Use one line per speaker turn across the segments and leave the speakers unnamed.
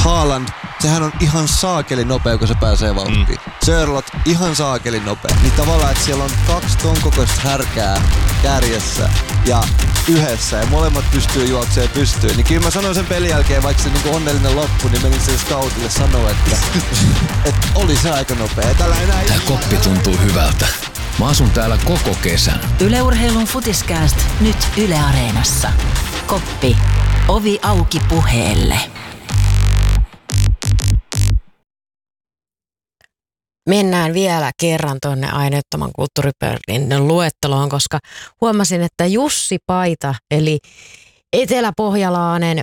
Haaland, sehän on ihan saakeli nopea, kun se pääsee vauhtiin. Sörlot, ihan saakeli nopea. Niin tavallaan, että siellä on 2 ton kokoista härkää kärjessä ja yhdessä ja molemmat pystyy juoksemaan pystyyn. Niin kyllä mä sanoin sen pelin jälkeen, vaikka se niinku onnellinen loppu, niin menin sen scoutille sanoa, että oli se aika nopea.
Tää koppi tuntuu hyvältä. Mä asun täällä koko kesän.
Yle Urheilun Futiskääst nyt Yle Areenassa. Koppi. Ovi auki puheelle.
Mennään vielä kerran tuonne aineettoman kulttuuriperinnön luetteloon, koska huomasin, että Jussi Paita, eli eteläpohjalainen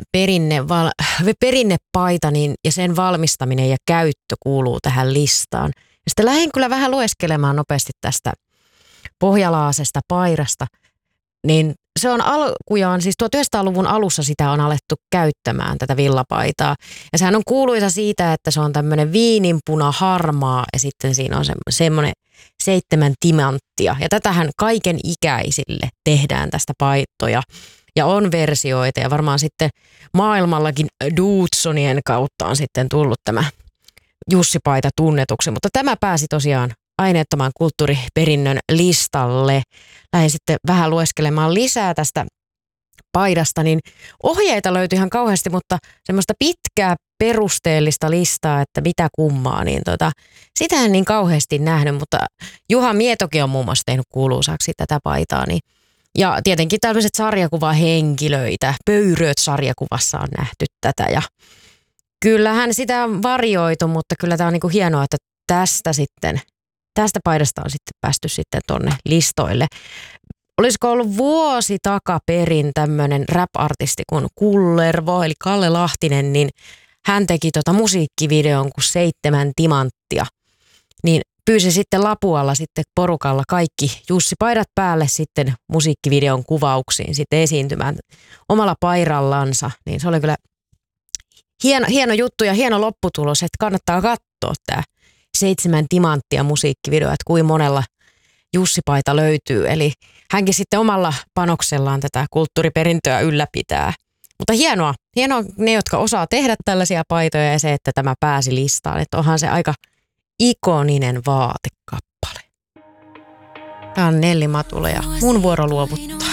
perinnepaita niin, ja sen valmistaminen ja käyttö kuuluu tähän listaan. Ja sitten lähdin kyllä vähän lueskelemaan nopeasti tästä pohjalaasesta paidasta, niin se on alkujaan, siis 1900-luvun alussa sitä on alettu käyttämään, tätä villapaitaa. Ja sehän on kuuluisa siitä, että se on tämmöinen viininpuna harmaa ja sitten siinä on semmoinen 7 timanttia. Ja tätähän kaiken ikäisille tehdään tästä paittoja. Ja on versioita ja varmaan sitten maailmallakin Dudesonien kautta on sitten tullut tämä Jussi-paita tunnetuksi. Mutta tämä pääsi tosiaan aineettoman kulttuuriperinnön listalle. Lähdin sitten vähän lueskelemaan lisää tästä paidasta, niin ohjeita löytyi ihan kauheasti, mutta semmoista pitkää perusteellista listaa, että mitä kummaa, niin sitä en niin kauheasti nähnyt, mutta Juha Mietokin on muun muassa tehnyt kuuluisaksi tätä paitaa, niin ja tietenkin tällaiset sarjakuvahenkilöitä, Pöyröt sarjakuvassa on nähty tätä ja kyllähän sitä on varjoitu, mutta kyllä tämä on niinku hienoa, että tästä paidasta on sitten päästy sitten tonne listoille. Olisiko ollut vuosi takaperin tämmöinen rap-artisti kuin Kullervo, eli Kalle Lahtinen, niin hän teki musiikkivideon kuin 7 timanttia. Niin pyysi sitten Lapualla sitten porukalla kaikki Jussi-paidat päälle sitten musiikkivideon kuvauksiin sitten esiintymään omalla pairallansa. Niin se oli kyllä hieno juttu ja hieno lopputulos, että kannattaa katsoa tämä 7 timanttia musiikkivideo, että kuinka monella Jussi-paita löytyy. Eli hänkin sitten omalla panoksellaan tätä kulttuuriperintöä ylläpitää. Mutta hienoa ne, jotka osaa tehdä tällaisia paitoja ja se, että tämä pääsi listaan. Että onhan se aika ikoninen vaatekappale. Tämä on Nelli Matula ja mun vuoro luovuttaa.